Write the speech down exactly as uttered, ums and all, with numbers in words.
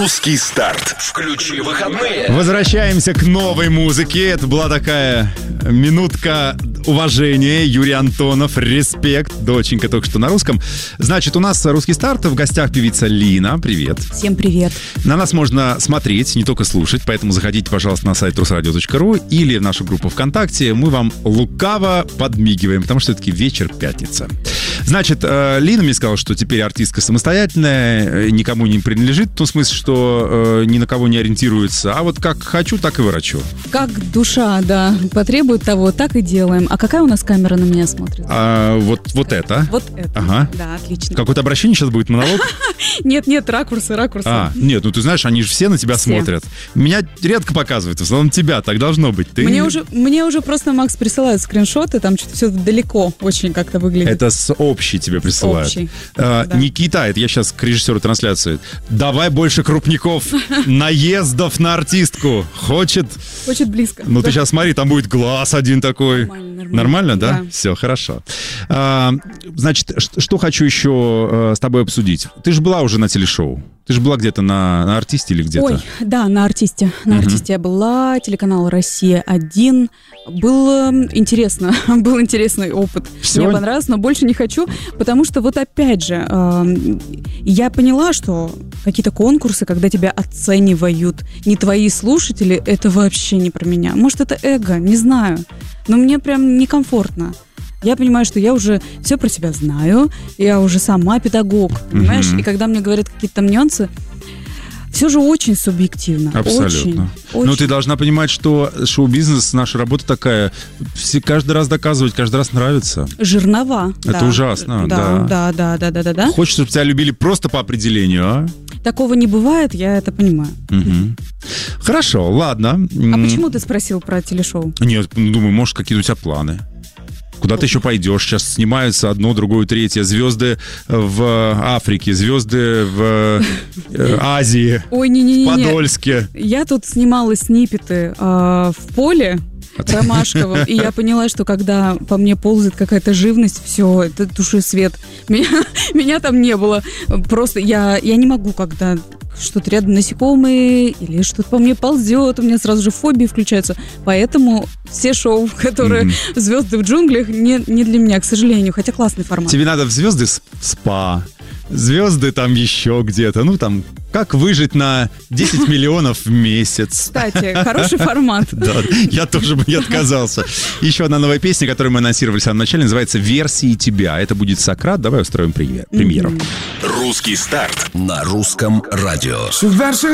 Русский старт. Включи выходные. Возвращаемся к новой музыке. Это была такая минутка уважения. Юрий Антонов, респект. Доченька только что на русском. Значит, у нас русский старт. В гостях певица Лина. Привет. Всем привет. На нас можно смотреть, не только слушать. Поэтому заходите, пожалуйста, на сайт русрадио точка ру или в нашу группу ВКонтакте. Мы вам лукаво подмигиваем, потому что все-таки вечер пятница. Значит, Лина мне сказала, что теперь артистка самостоятельная, никому не принадлежит, в том смысле, что ни на кого не ориентируется, а вот как хочу, так и ворочу. Как душа, да, потребует того, так и делаем. А какая у нас камера на меня смотрит? А, вот, вот это. Вот это. Ага. Да, отлично. Какое-то обращение сейчас будет, монолог? Нет, нет, ракурсы, ракурсы. А, нет, ну ты знаешь, они же все на тебя все. смотрят. Меня редко показывают, в основном тебя, так должно быть. Ты... Мне, уже, мне уже просто Макс присылает скриншоты, там что-то все далеко очень как-то выглядит. Это с общий тебе присылают. Общий. А, Да. Никита, это я сейчас к режиссеру трансляции. Давай больше крупников, наездов на артистку. Хочет? Хочет близко. Ну Да. ты сейчас смотри, там будет глаз один такой. Нормально, нормально. Нормально, да? Да. Все, хорошо. А, значит, ш- что хочу еще э, с тобой обсудить. Ты же была уже на телешоу. Ты же была где-то на, на «Артисте» или где-то? Ой, да, на «Артисте». На Мгм. «Артисте» я была, телеканал «Россия один». Было интересно, был интересный опыт. Всё? Мне понравилось, но больше не хочу, потому что вот опять же, эм, я поняла, что какие-то конкурсы, когда тебя оценивают не твои слушатели, это вообще не про меня. Может, это эго, не знаю. Но мне прям некомфортно. Я понимаю, что я уже все про себя знаю, я уже сама педагог, понимаешь? Мгм. И когда мне говорят какие-то там нюансы, все же очень субъективно. Абсолютно. Очень, Но очень. ты должна понимать, что шоу-бизнес, наша работа такая, все, каждый раз доказывать, каждый раз нравится. Жирнова. Это да. ужасно, Да, да. да, да, да, да, да, да. Хочешь, чтобы тебя любили просто по определению, а? Такого не бывает, я это понимаю. Мгм. Хорошо, ладно. А М, почему ты спросил про телешоу? Нет, ну, думаю, может, какие-то у тебя планы. Куда ты еще пойдешь? Сейчас снимаются одно, другое, третье. Звезды в Африке, звезды в э, Азии, Ой, в не-не-не. Подольске. Я тут снимала сниппеты а, в поле ромашковом, и я поняла, что когда по мне ползает какая-то живность, все, это туши свет. Меня, меня там не было. Просто я, я не могу, когда что-то рядом насекомые или что-то по мне ползет, у меня сразу же фобии включаются. Поэтому все шоу, которые Мгм. «Звезды в джунглях», не, не для меня, к сожалению, хотя классный формат. Тебе надо в звезды с- спа, звезды там еще где-то. Ну, там, как выжить на десять миллионов в месяц. Кстати, хороший формат. Да, я тоже бы не отказался. Еще одна новая песня, которую мы анонсировали в самом начале, называется «Версии тебя». Это будет Сократ. Давай устроим премьер- премьеру. Русский старт на русском радио. Версии